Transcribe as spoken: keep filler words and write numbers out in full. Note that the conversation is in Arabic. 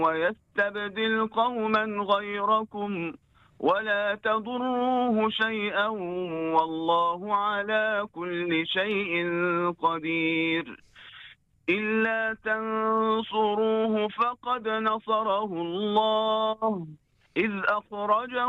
ويستبدل قوما غيركم ولا تضروه شيئا والله على كل شيء قدير. إلا تنصروه فقد نصره الله إذ أخرجه